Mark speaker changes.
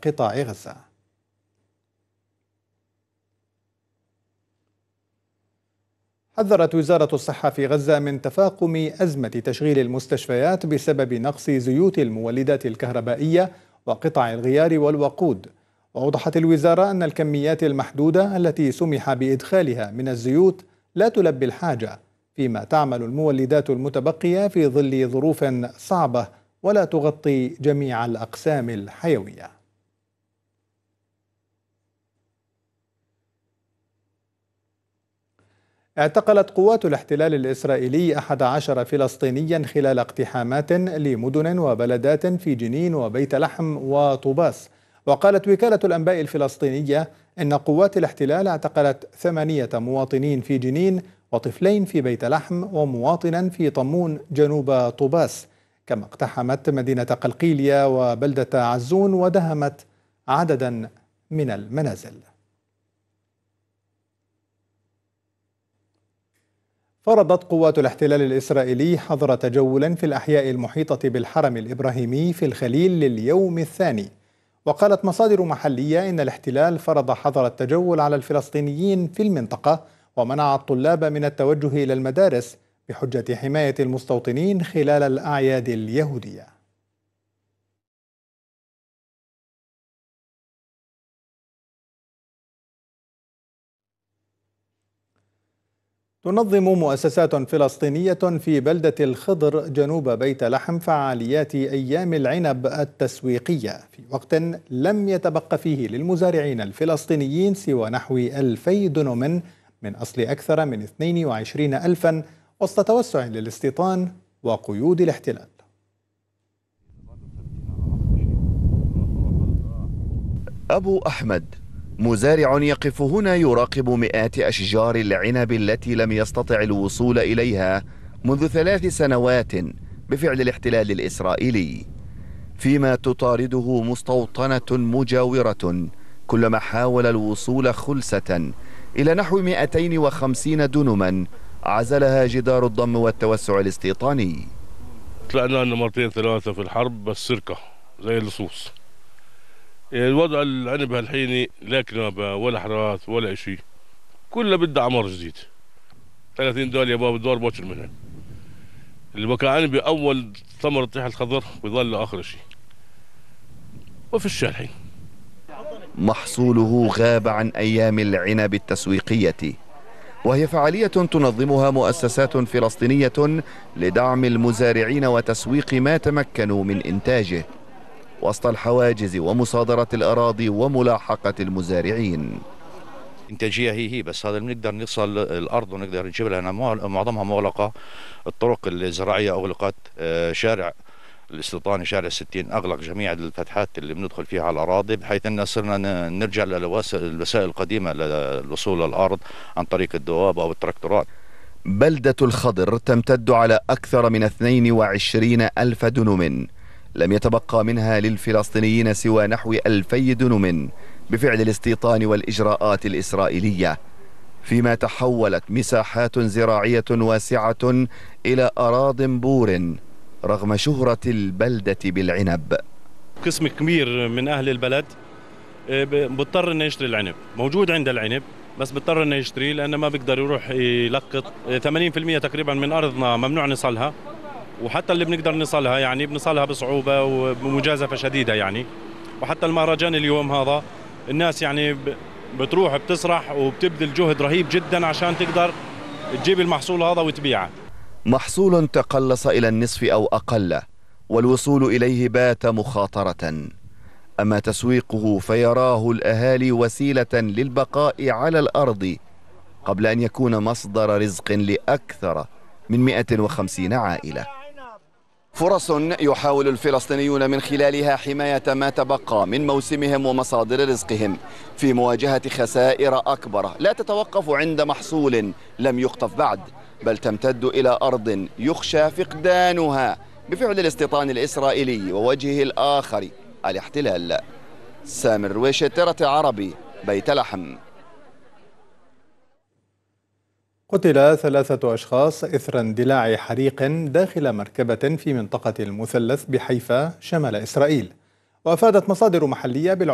Speaker 1: قطاع غزة. حذرت وزارة الصحة في غزة من تفاقم أزمة تشغيل المستشفيات بسبب نقص زيوت المولدات الكهربائية وقطع الغيار والوقود. وأوضحت الوزارة أن الكميات المحدودة التي سمح بإدخالها من الزيوت لا تلبي الحاجة، فيما تعمل المولدات المتبقية في ظل ظروف صعبة ولا تغطي جميع الأقسام الحيوية. اعتقلت قوات الاحتلال الإسرائيلي 11 فلسطينيا خلال اقتحامات لمدن وبلدات في جنين وبيت لحم وطوباس. وقالت وكالة الأنباء الفلسطينية إن قوات الاحتلال اعتقلت 8 مواطنين في جنين وطفلين في بيت لحم ومواطنا في طمون جنوب طوباس، كما اقتحمت مدينة قلقيلية وبلدة عزون ودهمت عددا من المنازل. فرضت قوات الاحتلال الإسرائيلي حظر تجول في الأحياء المحيطة بالحرم الإبراهيمي في الخليل لليوم الثاني. وقالت مصادر محلية إن الاحتلال فرض حظر التجول على الفلسطينيين في المنطقة ومنع الطلاب من التوجه إلى المدارس بحجة حماية المستوطنين خلال الأعياد اليهودية. تنظم مؤسسات فلسطينية في بلدة الخضر جنوب بيت لحم فعاليات أيام العنب التسويقية في وقت لم يتبق فيه للمزارعين الفلسطينيين سوى نحو 2000 دنم من أصل أكثر من 22 ألفا، وسط توسع للاستيطان وقيود الاحتلال.
Speaker 2: أبو أحمد مزارع يقف هنا يراقب مئات أشجار العنب التي لم يستطع الوصول إليها منذ 3 سنوات بفعل الاحتلال الإسرائيلي، فيما تطارده مستوطنة مجاورة كلما حاول الوصول خلسة إلى نحو 250 دنما عزلها جدار الضم والتوسع الاستيطاني.
Speaker 3: طلعنا لنا مرتين 3 في الحرب بس سرقة زي اللصوص. الوضع العنب هالحين لا كنابة ولا حراث ولا اشي، كله بده عمر جديد. 30 دول يا بابا الدور بوشر منها. اللي بكى عنبي اول ثمرة تحت الخضر ويظل اخر شيء. وفي الحين
Speaker 2: محصوله غاب عن ايام العنب التسويقية، وهي فعالية تنظمها مؤسسات فلسطينية لدعم المزارعين وتسويق ما تمكنوا من انتاجه وسط الحواجز ومصادرة الأراضي وملاحقة المزارعين.
Speaker 4: إنتاجية هي بس هذا بنقدر نوصل الأرض ونقدر نجيب لها، معظمها مغلقة، الطرق الزراعية أغلقت، شارع الاستيطاني شارع 60 أغلق جميع الفتحات اللي بندخل فيها على الأراضي، بحيث أن صرنا نرجع للوسائل القديمة للوصول للأرض عن طريق الدواب أو التراكتورات.
Speaker 2: بلدة الخضر تمتد على أكثر من 22 ألف دنم، لم يتبقى منها للفلسطينيين سوى نحو 2000 دنم بفعل الاستيطان والإجراءات الإسرائيلية، فيما تحولت مساحات زراعية واسعة إلى أراضٍ بور رغم شهرة البلدة بالعنب.
Speaker 5: قسم كبير من أهل البلد بضطر انه يشتري العنب، موجود عنده العنب بس بضطر انه يشتري لأنه ما بيقدر يروح يلقط. 80% تقريبا من أرضنا ممنوع نصلها، وحتى اللي بنقدر نصلها يعني بنصلها بصعوبة وبمجازفة شديدة يعني. وحتى المهرجان اليوم هذا الناس يعني بتروح بتسرح وبتبذل جهد رهيب جدا عشان تقدر تجيب المحصول هذا وتبيعه.
Speaker 2: محصول تقلص إلى النصف أو أقل، والوصول إليه بات مخاطرة. أما تسويقه فيراه الأهالي وسيلة للبقاء على الأرض قبل أن يكون مصدر رزق لأكثر من 150 عائلة. فرص يحاول الفلسطينيون من خلالها حماية ما تبقى من موسمهم ومصادر رزقهم في مواجهة خسائر أكبر لا تتوقف عند محصول لم يقطف بعد، بل تمتد إلى أرض يخشى فقدانها بفعل الاستيطان الإسرائيلي ووجهه الآخر الاحتلال. سامر رويشة، ترى عربي، بيت لحم.
Speaker 1: قتل 3 أشخاص إثر اندلاع حريق داخل مركبة في منطقة المثلث بحيفا شمال إسرائيل. وأفادت مصادر محلية